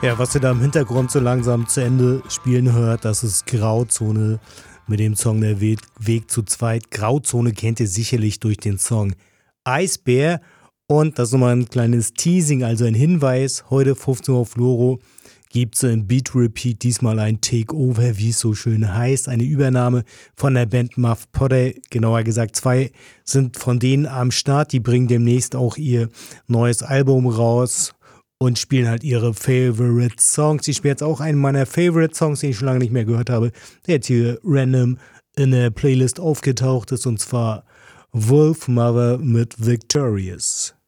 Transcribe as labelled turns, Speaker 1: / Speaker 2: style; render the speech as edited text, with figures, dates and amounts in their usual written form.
Speaker 1: Ja, was ihr da im Hintergrund so langsam zu Ende spielen hört, das ist Grauzone mit dem Song Der Weg zu zweit. Grauzone kennt ihr sicherlich durch den Song Eisbär. Und das ist nochmal ein kleines Teasing, also ein Hinweis. Heute 15 Uhr auf Loro gibt es im Beat Repeat diesmal ein Takeover, wie es so schön heißt. Eine Übernahme von der Band Muff Potter. Genauer gesagt, 2 sind von denen am Start. Die bringen demnächst auch ihr neues Album raus und spielen halt ihre Favorite Songs. Ich spiele jetzt auch einen meiner Favorite Songs, den ich schon lange nicht mehr gehört habe, der jetzt hier random in der Playlist aufgetaucht ist, und zwar Wolf Mother mit Victorious.